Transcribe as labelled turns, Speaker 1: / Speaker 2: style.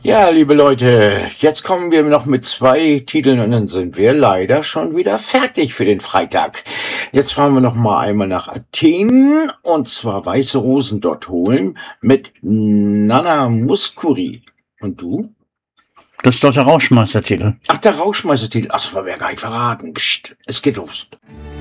Speaker 1: Ja, liebe Leute, jetzt kommen wir noch mit 2 Titeln und dann sind wir leider schon wieder fertig für den Freitag. Jetzt fahren wir noch mal einmal nach Athen und zwar Weiße Rosen dort holen mit Nana Mouskouri. Und du?
Speaker 2: Das ist doch der Rauschmeistertitel.
Speaker 1: Ach, der Rauschmeistertitel. Ach, das wollen wir ja gar nicht verraten. Psst, es geht los.